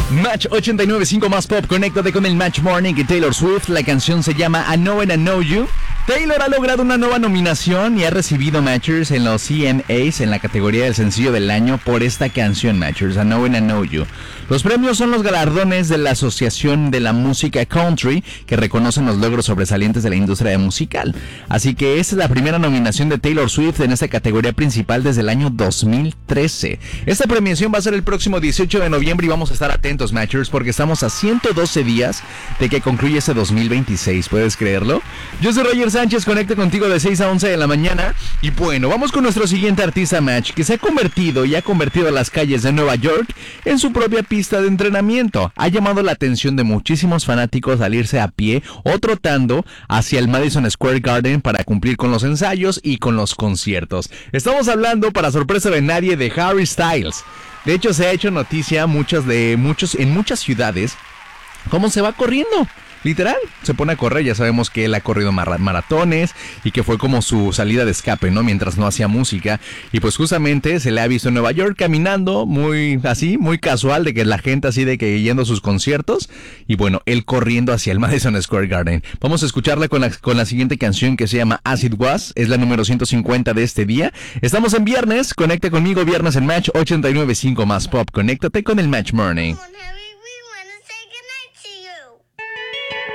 Match 89.5 más pop, conéctate con el Match Morning y Taylor Swift. La canción se llama I Know and I Know You. Taylor ha logrado una nueva nominación y ha recibido Matchers en los CMAs en la categoría del sencillo del año por esta canción, Matchers, I Know and I Know You. Los premios son los galardones de la Asociación de la Música Country, que reconocen los logros sobresalientes de la industria musical. Así que esta es la primera nominación de Taylor Swift en esta categoría principal desde el año 2013. Esta premiación va a ser el próximo 18 de noviembre y vamos a estar atentos, Matchers, porque estamos a 112 días de que concluya este 2026. ¿Puedes creerlo? Yo soy Roger Sánchez, conecto contigo de 6 a 11 de la mañana. Y bueno, vamos con nuestro siguiente artista, Match, que se ha convertido y ha convertido a las calles de Nueva York en su propia pista de entrenamiento. Ha llamado la atención de muchísimos fanáticos al irse a pie o trotando hacia el Madison Square Garden para cumplir con los ensayos y con los conciertos. Estamos hablando, para sorpresa de nadie, de Harry Styles. De hecho, se ha hecho noticia en muchas ciudades cómo se va corriendo. Literal, se pone a correr. Ya sabemos que él ha corrido maratones y que fue como su salida de escape, ¿no? Mientras no hacía música. Y pues justamente se le ha visto en Nueva York caminando muy casual, de que la gente así de que yendo a sus conciertos. Y bueno, él corriendo hacia el Madison Square Garden. Vamos a escucharla con la siguiente canción, que se llama As It Was. Es la número 150 de este día. Estamos en viernes. Conecta conmigo viernes en Match 89.5 más pop. Conéctate con el Match Morning.